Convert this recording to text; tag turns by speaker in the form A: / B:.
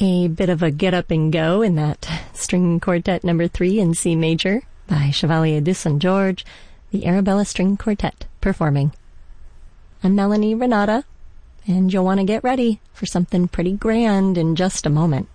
A: A bit of a get up and go in that String Quartet number 3 in C major by Chevalier de St. George, the Arabella String Quartet performing. I'm Melanie Renata, and you'll want to get ready for something pretty grand in just a moment.